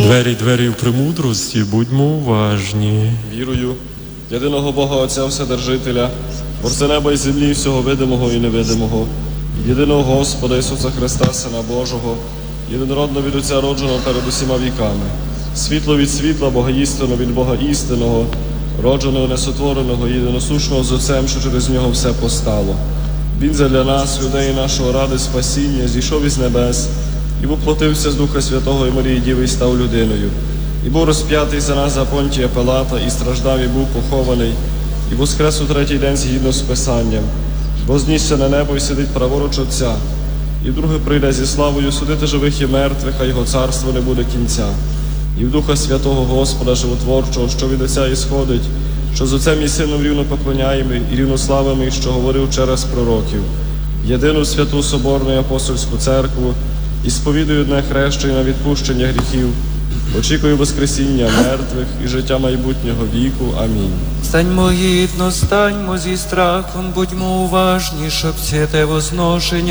Двері в премудрості, будьмо уважні. Вірую в єдиного Бога Отця Вседержителя, Творця неба і землі, всього видимого і невидимого, єдиного Господа Ісуса Христа, Сина Божого, єдинородного від Отця родженого перед усіма віками, світло від світла, Бога істинного від Бога істинного, родженого, несотвореного, єдиносушного з Отцем, що через нього все постало. Він задля нас, людей нашого, ради спасіння, зійшов із небес і воплотився з Духа Святого і Марії Діви і став людиною. І був розп'ятий за нас за Понтія Пилата, і страждав, і був похований, і воскрес у третій день згідно з Писанням. Вознісся на небо і сидить праворуч Отця, і вдруге прийде зі славою судити живих і мертвих, а його царство не буде кінця. І в Духа Святого Господа Животворчого, що від Отця ісходить, що з Отцем і Сином рівно поклоняємо і рівнославимо, і що говорив через пророків, єдину святу Соборну і Апостольську церкву, і сповідую одне хрещення на відпущення гріхів, очікую воскресіння мертвих і життя майбутнього віку. Амінь. Станьмо гідно, станьмо зі страхом, будьмо уважні, щоб це те возношення